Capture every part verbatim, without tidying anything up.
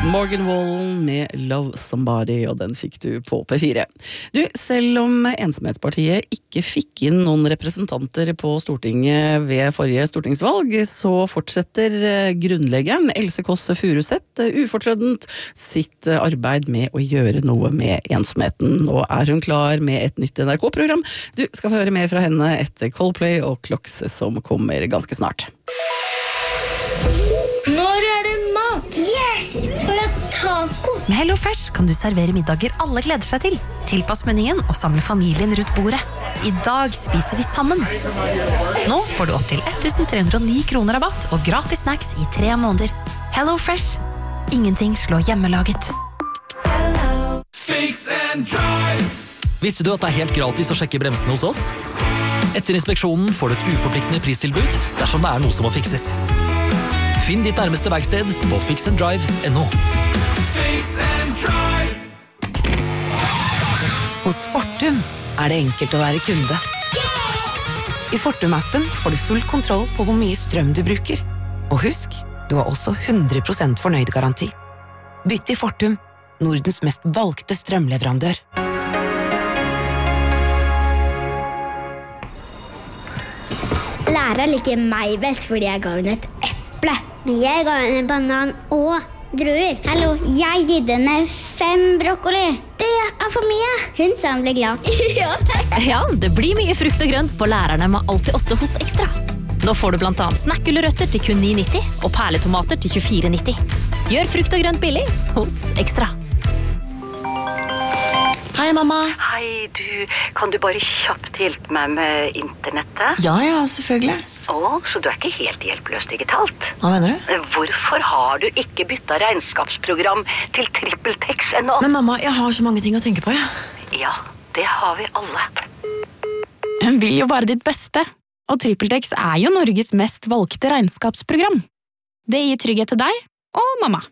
Morgan Wallen med Love Somebody, og den fikk du på P fire. Du, selv om Ensomhetspartiet ikke fikk inn noen representanter på Stortinget ved forrige stortingsvalg, så fortsetter grunnleggeren Else Kåss Furuseth ufortrødent sitt arbeid med å gjøre noe med ensomheten. Nå er hun klar med et nytt N R K-program. Du skal få høre mer fra henne etter Coldplay og Clocks som kommer ganske snart. Når er det mat? Yes! Skal vi ha taco? Med Hello Fresh kan du servere middager alle gleder seg til. Tilpass menyen og samle familien rundt bordet. I dag spiser vi sammen. Nå får du opp til ett tusen tre hundre og ni kroner rabatt og gratis snacks i tre måneder. Hello Fresh. Ingenting slår hjemmelaget. Fix and drive. Visste du at det er helt gratis å sjekke bremsene hos oss? Etter inspeksjonen får du et uforpliktende pristilbud dersom det er noe som må fikses. Finn ditt nærmeste verksted på fix and drive punktum no. Fix and drive. Hos Fortum er det enkelt å være kunde. I Fortum-appen får du full kontroll på hvor mye strøm du bruker. Og husk, du har også hundre prosent fornøyd-garanti. Bytt til Fortum, Nordens mest valgte strømleverandør. Lærer liker meg best fordi jeg ga henne et eple. Men jeg ga henne banan og druer. Hallo, jeg gitt henne fem brokkoli. Det er for mye. Hun sa hun ble glad. Ja, takk. Ja, det blir mye frukt og grønt på lærerne med alltid åtte hos Ekstra. Nå får du blant annet snakkgulrøtter til kun ni nitti og perletomater til tjuefire nitti. Gjør frukt og grønt billig hos Ekstra. Hei, mamma. Hei, du. Kan du bare kjapt hjelpe meg med internettet? Ja, ja, selvfølgelig. Å, så du er ikke helt hjelpeløs digitalt? Hva mener du? Hvorfor har du ikke byttet regnskapsprogram til TrippelTex ennå? Men mamma, jeg har så mange ting å tenke på, ja. Ja, det har vi alle. Hun vil jo bare ditt beste. Og TrippelTex er jo Norges mest valgte regnskapsprogram. Det gir trygghet til deg og mamma.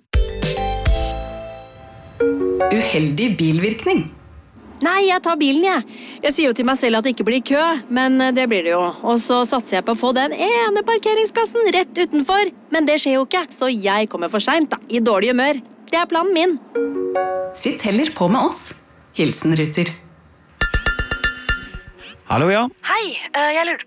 Uheldig bilvirkning. Nei, jeg tar bilen, jeg. Jeg sier jo til meg selv at det ikke blir kø, men det blir det jo. Og så satser jeg på å få den ene parkeringsplassen rett utenfor. Men det skjer jo ikke, så jeg kommer for sent da, i dårlig humør. Det er planen min. Sitt heller på med oss. Hilsen Ruter. Hallo, ja. Hei, jeg lurte